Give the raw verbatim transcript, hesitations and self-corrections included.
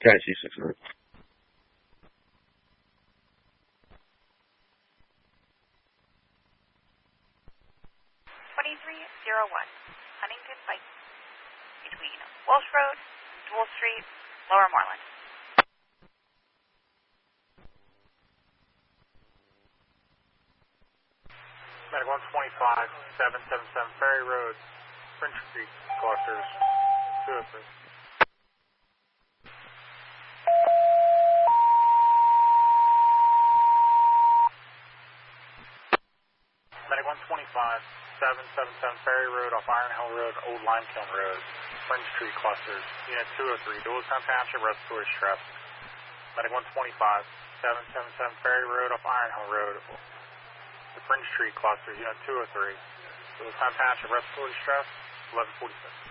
K C six nine. twenty-three oh one, Huntington Pike, between Walsh Road, Dual Street, Lower Moreland. Medic one twenty-five, seven seven seven Ferry Road, French Creek, clusters, two oh three. Medic one twenty-five, seven seven seven Ferry Road off Iron Hill Road, Old Limekiln Road, French Creek clusters, Unit two oh three, Doylestown Township, respiratory stress. Medic one twenty-five, seven seven seven Ferry Road off Iron Hill Road, the French Street clusters, Unit two oh three. Doylestown Township, respiratory stress, eleven forty-six.